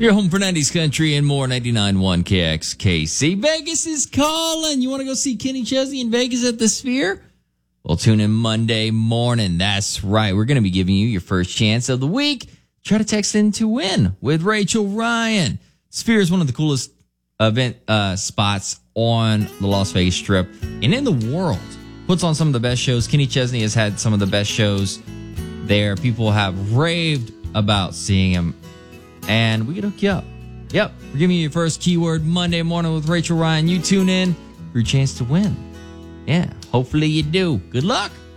Your home for 90s country and more. 99.1 KXKC. Vegas is calling. You want to go see Kenny Chesney in Vegas at the Sphere? Well, tune in Monday morning. That's right. We're going to be giving you your first chance of the week. Try to text in to win with Rachel Ryan. Sphere is one of the coolest event spots on the Las Vegas Strip and in the world. Puts on some of the best shows. Kenny Chesney has had some of the best shows there. People have raved about seeing him. And we can hook you up. Yep. We're giving you your first keyword Monday morning with Rachel Ryan. You tune in for your chance to win. Yeah. Hopefully you do. Good luck.